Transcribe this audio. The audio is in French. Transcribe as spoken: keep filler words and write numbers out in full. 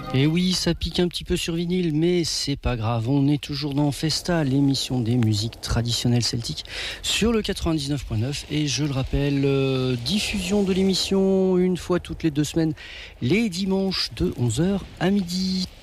Et oui, ça pique un petit peu sur vinyle, mais c'est pas grave. On est toujours dans Festa, l'émission des musiques traditionnelles celtiques, sur le quatre-vingt-dix-neuf point neuf. Et je le rappelle, euh, diffusion de l'émission une fois toutes les deux semaines, les dimanches de onze heures à midi.